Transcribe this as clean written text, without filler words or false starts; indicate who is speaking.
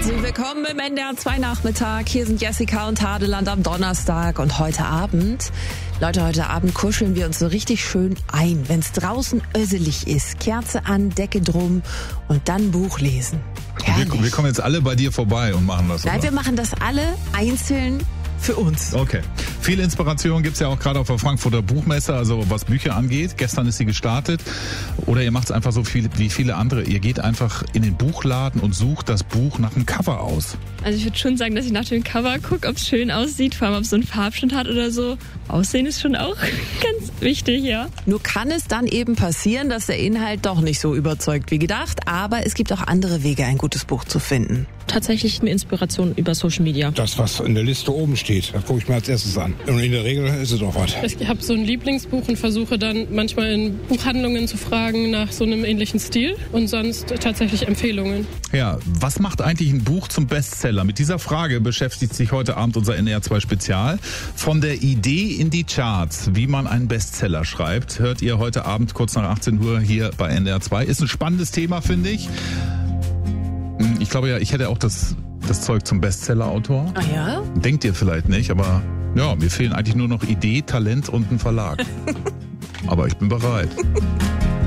Speaker 1: Herzlich willkommen im NDR 2 Nachmittag. Hier sind Jessica und Tadeland am Donnerstag und heute Abend kuscheln wir uns so richtig schön ein, wenn es draußen öselig ist. Kerze an, Decke drum und dann Buch lesen.
Speaker 2: Wir kommen jetzt alle bei dir vorbei und machen das.
Speaker 1: Nein,
Speaker 2: oder?
Speaker 1: wir machen das alle einzeln für uns.
Speaker 2: Okay. Viel Inspiration gibt's ja auch gerade auf der Frankfurter Buchmesse, also was Bücher angeht. Gestern ist sie gestartet. Oder ihr macht's einfach so viel wie viele andere. Ihr geht einfach in den Buchladen und sucht das Buch nach dem Cover aus.
Speaker 3: Also ich würde schon sagen, dass ich nach dem Cover gucke, ob es schön aussieht, vor allem ob es so einen Farbschnitt hat oder so. Aussehen ist schon auch ganz wichtig, ja.
Speaker 1: Nur kann es dann eben passieren, dass der Inhalt doch nicht so überzeugt wie gedacht. Aber es gibt auch andere Wege, ein gutes Buch zu finden.
Speaker 3: Tatsächlich eine Inspiration über Social Media.
Speaker 4: Das, was in der Liste oben steht, das gucke ich mir als erstes an. Und in der Regel ist es auch was.
Speaker 5: Ich habe so ein Lieblingsbuch und versuche dann manchmal in Buchhandlungen zu fragen nach so einem ähnlichen Stil und sonst tatsächlich Empfehlungen.
Speaker 2: Ja, was macht eigentlich ein Buch zum Bestseller? Mit dieser Frage beschäftigt sich heute Abend unser NDR 2 Spezial. Von der Idee in die Charts, wie man einen Bestseller schreibt, hört ihr heute Abend kurz nach 18 Uhr hier bei NDR 2. Ist ein spannendes Thema, finde ich. Ich glaube ja, ich hätte auch das Zeug zum Bestseller-Autor.
Speaker 1: Ah ja?
Speaker 2: Denkt ihr vielleicht nicht, aber ja, mir fehlen eigentlich nur noch Idee, Talent und ein Verlag. Aber ich bin bereit.